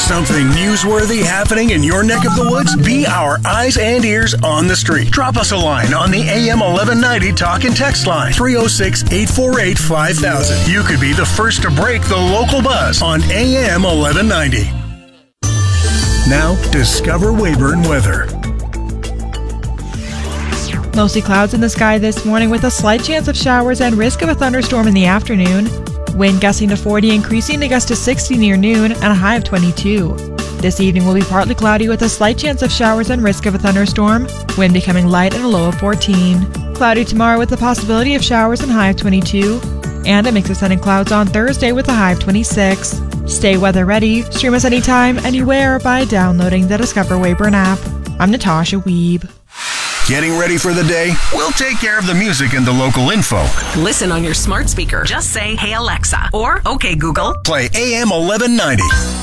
Something newsworthy happening in your neck of the woods? Be our eyes and ears on the street. Drop us a line on the AM 1190 talk and text line, 306-848-5000. You could be the first to break the local buzz on AM 1190. Now, discover Weyburn weather. Mostly clouds in the sky this morning with a slight chance of showers and risk of a thunderstorm in the afternoon. Wind gusting to 40, increasing to gust to 60 near noon, and a high of 22. This evening will be partly cloudy with a slight chance of showers and risk of a thunderstorm. Wind becoming light and a low of 14. Cloudy tomorrow with the possibility of showers and high of 22. And a mix of sun and clouds on Thursday with a high of 26. Stay weather ready. Stream us anytime, anywhere by downloading the Discover Weyburn app. I'm Natasha Wiebe. Getting ready for the day? We'll take care of the music and the local info. Listen on your smart speaker. Just say, "Hey Alexa," or "Okay Google." Play AM 1190.